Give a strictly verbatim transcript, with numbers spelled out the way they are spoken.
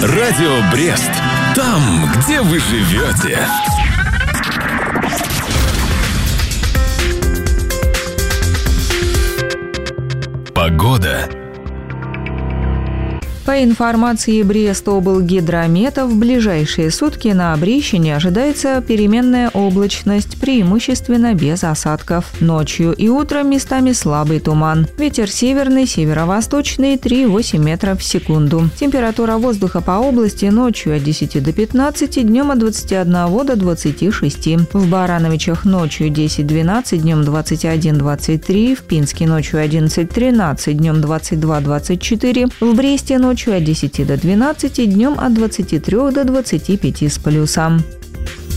Радио Брест. Там, где вы живете. Погода. По информации Брестоблгидромета, в ближайшие сутки на Обрещине ожидается переменная облачность, преимущественно без осадков. Ночью и утром местами слабый туман. Ветер северный, северо-восточный три-восемь метров в секунду. Температура воздуха по области ночью от десяти до пятнадцати, днем от двадцати одного до двадцати шести. В Барановичах ночью десять-двенадцать, днем двадцать один-двадцать три, в Пинске ночью одиннадцать-тринадцать, днем двадцать два-двадцать четыре, в Бресте ночью от десяти до двенадцати, днем от двадцати трёх до двадцати пяти с плюсом.